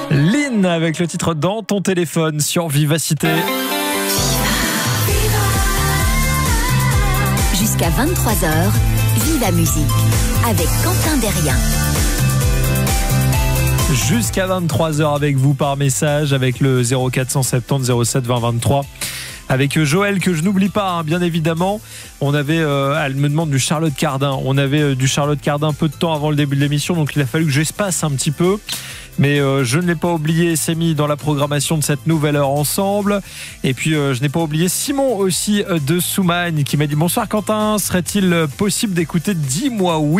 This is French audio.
Lynn avec le titre Dans ton téléphone sur Vivacité. Jusqu'à 23h, Viva Musique avec Quentin Derrien. Jusqu'à 23h avec vous par message avec le 0470 07 20 23. Avec Joël que je n'oublie pas, bien évidemment. On avait, elle me demande du Charlotte Cardin. On avait du Charlotte Cardin peu de temps avant le début de l'émission, donc il a fallu que j'espace un petit peu. Mais je ne l'ai pas oublié, c'est mis dans la programmation de cette nouvelle heure ensemble. Et puis je n'ai pas oublié Simon aussi de Soumagne qui m'a dit bonsoir Quentin, serait-il possible d'écouter Dis-moi oui ?